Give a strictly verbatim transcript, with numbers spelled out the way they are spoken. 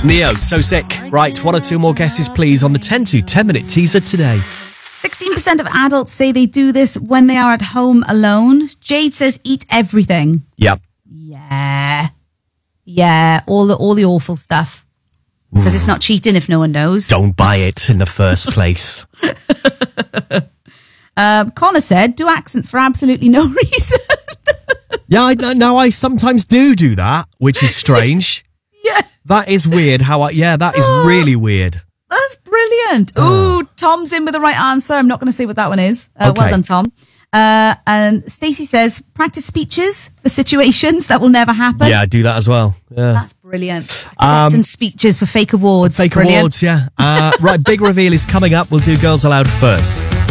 Neo, So Sick. Right, one or two more guesses, please, on the ten to ten minute teaser today. sixteen percent of adults say they do this when they are at home alone. Jade says eat everything. Yep. Yeah. Yeah, all the all the awful stuff. Because it's not cheating if no one knows. Don't buy it in the first place. um, Connor said, do accents for absolutely no reason. Yeah, I, no, I sometimes do do that, which is strange. Yeah. That is weird. How I, yeah, that is Oh, really weird. That's brilliant. Oh. Ooh, Tom's in with the right answer. I'm not going to say what that one is. Uh, Okay. Well done, Tom. Uh, and Stacey says, practice speeches for situations that will never happen. Yeah, I do that as well. Yeah. That's brilliant. Acceptance Um, speeches for fake awards. Fake brilliant. awards, yeah. Uh, right, big reveal is coming up. We'll do Girls Aloud first.